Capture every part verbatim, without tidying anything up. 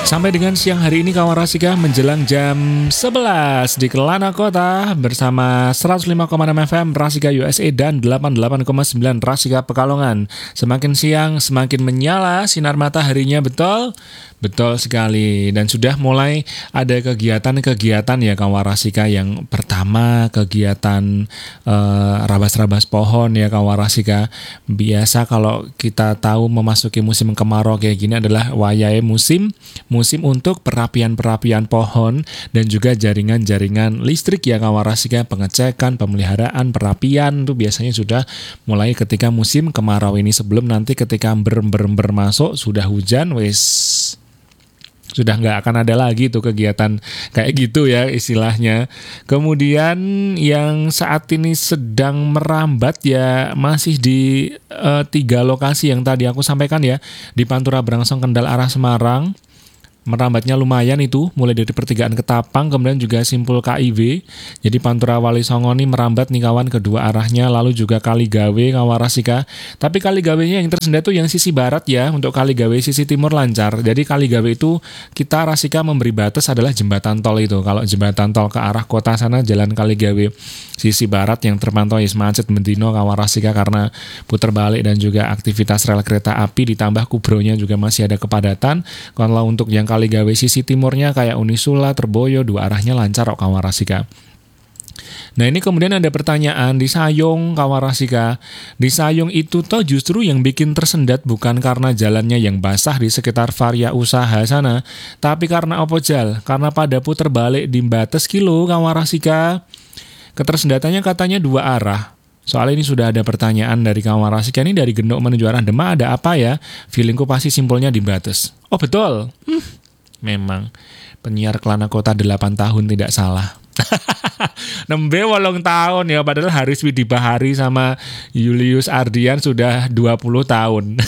Sampai dengan siang hari ini kawan Rasika menjelang jam sebelas di Kelana Kota bersama seratus lima koma enam F M Rasika U S A dan delapan puluh delapan koma sembilan Rasika Pekalongan. Semakin siang semakin menyala sinar mataharinya, betul? Betul sekali. Dan sudah mulai ada kegiatan-kegiatan ya kawan Rasika. Yang pertama kegiatan uh, rabas-rabas pohon ya kawan Rasika. Biasa kalau kita tahu memasuki musim kemarau kayak gini adalah wayahe musim musim untuk perapian-perapian pohon dan juga jaringan-jaringan listrik ya kawan Rasika. Pengecekan, pemeliharaan, perapian itu biasanya sudah mulai ketika musim kemarau ini, sebelum nanti ketika ber-ber-ber masuk sudah hujan, wis sudah nggak akan ada lagi tuh kegiatan kayak gitu ya istilahnya. Kemudian yang saat ini sedang merambat ya masih di uh, tiga lokasi yang tadi aku sampaikan ya, di Pantura Brangsong Kendal arah Semarang. Merambatnya lumayan itu, mulai dari pertigaan Ketapang, kemudian juga Simpul K I W. Jadi Pantura Wali Songo ini merambat nih kawan kedua arahnya, lalu juga Kaligawe kawan Rasika. Tapi Kaligawenya yang tersendat tuh yang sisi barat ya, untuk Kaligawe sisi timur lancar. Jadi Kaligawe itu kita Rasika memberi batas adalah jembatan tol itu. Kalau jembatan tol ke arah kota sana jalan Kaligawe sisi barat yang terpantau is macet mendino kawan Rasika karena putar balik dan juga aktivitas rel kereta api, ditambah kubronya juga masih ada kepadatan. Kalau untuk yang Kaligawe sisi timurnya kayak Unisula, Terboyo, dua arahnya lancar kok kawan Rasika. Nah ini kemudian ada pertanyaan di Sayong kawan Rasika. Di Sayong itu toh justru yang bikin tersendat bukan karena jalannya yang basah di sekitar Varia Usaha sana, tapi karena apa jal? Karena pada puter balik di Bates kilo kawan Rasika. Ketersendatannya katanya dua arah. Soal ini sudah ada pertanyaan dari kawan Rasika ini, dari Gendok menuju arah Demak ada apa ya? Feelingku pasti simpulnya di Bates. Oh betul. Hmm, memang penyiar Kelana Kota delapan tahun tidak salah. Nembe wolong tahun ya, padahal Haris Widibahari sama Julius Ardian sudah dua puluh tahun.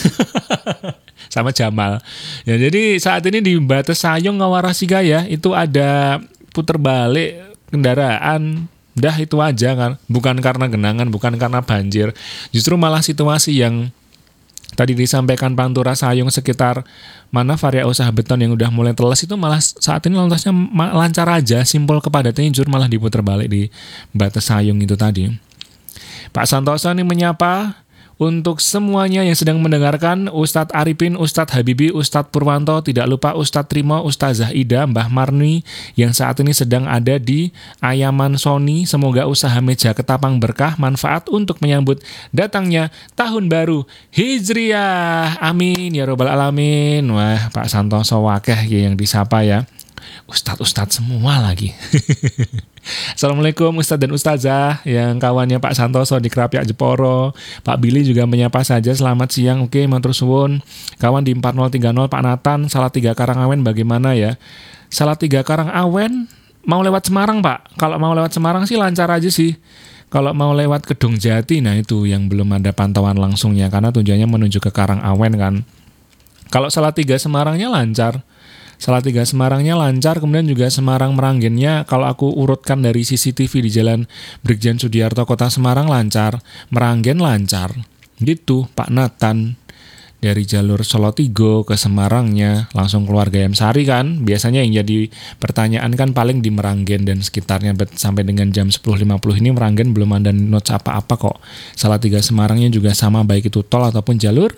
Sama Jamal. Ya jadi saat ini di Bates Sayong kawan Rasika ya, itu ada puter balik kendaraan. Dah itu aja kan, bukan karena genangan, bukan karena banjir. Justru malah situasi yang tadi disampaikan Pantura Sayong sekitar mana Varia Usaha Beton yang udah mulai teles itu malah saat ini lantasnya lancar aja, simpul kepadatannya justru malah diputar balik di Bates Sayong itu tadi. Pak Santoso ini menyapa untuk semuanya yang sedang mendengarkan, Ustadz Arifin, Ustadz Habibi, Ustadz Purwanto, tidak lupa Ustadz Trimo, Ustazah Ida, Mbah Marni yang saat ini sedang ada di Ayaman Sony. Semoga usaha meja Ketapang berkah, manfaat untuk menyambut datangnya tahun baru Hijriah. Amin ya robbal alamin. Wah, Pak Santoso wakeh yang disapa ya. Ustadz-ustadz semua lagi. Assalamualaikum Ustadz dan Ustazah yang kawannya Pak Santoso di Krapyak Jeporo. Pak Billy juga menyapa saja, selamat siang. Oke, matur suwun. Kawan di empat nol tiga nol Pak Nathan, Salatiga Karangawen bagaimana ya? Salatiga Karangawen mau lewat Semarang Pak. Kalau mau lewat Semarang sih lancar aja sih. Kalau mau lewat Kedung Jati, nah itu yang belum ada pantauan langsungnya karena tujuannya menuju ke Karangawen kan. Kalau Salatiga Semarangnya lancar. Salatiga Semarangnya lancar, kemudian juga Semarang Meranggennya kalau aku urutkan dari C C T V di Jalan Brigjen Sudiarto Kota Semarang lancar, Meranggen lancar. Gitu Pak Nathan. Dari jalur Solotigo ke Semarangnya langsung keluar Gayam Sari kan. Biasanya yang jadi pertanyaan kan paling di Meranggen dan sekitarnya, sampai dengan jam sepuluh lima puluh ini Meranggen belum ada notes apa-apa kok. Salatiga Semarangnya juga sama, baik itu tol ataupun jalur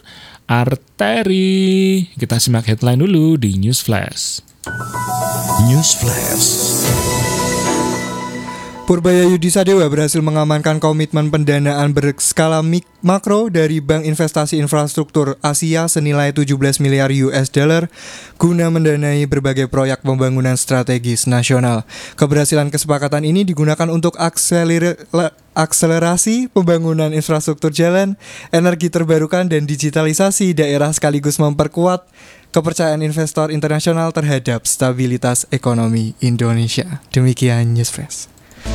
arteri. Kita simak headline dulu di News Flash. News Flash. Purbaya Yudisadewa berhasil mengamankan komitmen pendanaan berskala mik- makro dari Bank Investasi Infrastruktur Asia senilai tujuh belas miliar U S dollar guna mendanai berbagai proyek pembangunan strategis nasional. Keberhasilan kesepakatan ini digunakan untuk akseler- akselerasi pembangunan infrastruktur jalan, energi terbarukan dan digitalisasi daerah, sekaligus memperkuat kepercayaan investor internasional terhadap stabilitas ekonomi Indonesia. Demikian News Flash.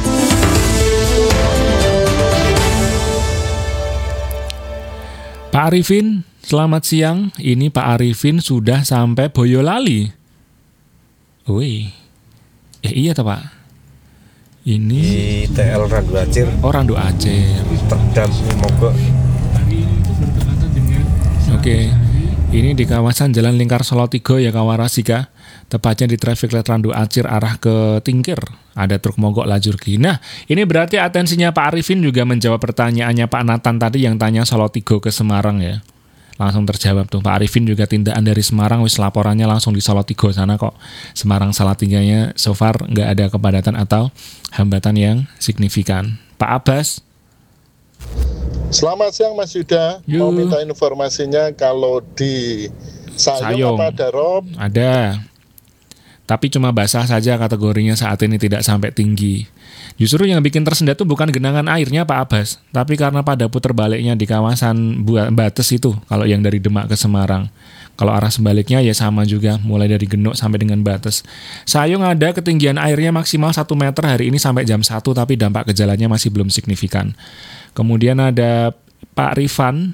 Pak Arifin, selamat siang. Ini Pak Arifin sudah sampai Boyolali. Wih, eh iya toh Pak. Ini di T L Randu Acir. Oh Randu Acir. Terdam mogok. Oke. Ini di kawasan Jalan Lingkar Solo tiga ya kawan Rasika. Tepatnya di traffic light Randu Acir arah ke Tingkir. Ada truk mogok lajur kiri. Nah, ini berarti atensinya Pak Arifin juga menjawab pertanyaannya Pak Nathan tadi yang tanya Solo tiga ke Semarang ya. Langsung terjawab tuh. Pak Arifin juga tindakan dari Semarang, wis laporannya langsung di Solo tiga sana kok. Semarang Salatiganya so far nggak ada kepadatan atau hambatan yang signifikan. Pak Abbas. Selamat siang Mas Yuda. Yuh. Mau minta informasinya kalau di Sayung, Sayung. apa ada rob? Ada. Tapi cuma basah saja kategorinya saat ini, tidak sampai tinggi. Justru yang bikin tersendat tuh bukan genangan airnya Pak Abbas, tapi karena pada puter baliknya di kawasan Bates itu, kalau yang dari Demak ke Semarang. Kalau arah sebaliknya ya sama juga, mulai dari Genuk sampai dengan Bates. Sayung ada ketinggian airnya maksimal satu meter hari ini sampai jam satu, tapi dampak gejalanya masih belum signifikan. Kemudian ada Pak Rifan.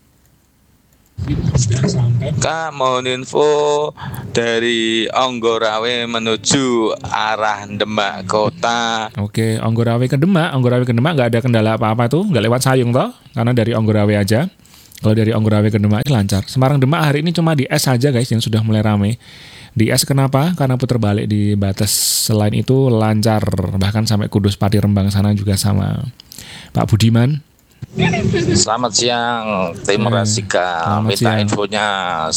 Kak, mohon info dari Onggorawe menuju arah Demak Kota. Oke, Onggorawe ke Demak, Onggorawe ke Demak nggak ada kendala apa-apa tuh, nggak lewat Sayung toh, karena dari Onggorawe aja. Kalau dari Onggorawe ke Demak lancar. Semarang Demak hari ini cuma di S saja guys yang sudah mulai rame. Di S kenapa? Karena putar balik di Bates. Selain itu lancar, bahkan sampai Kudus Pati Rembang sana juga sama. Pak Budiman. Selamat siang, tim Eh, Rasika. selamat Minta siang. infonya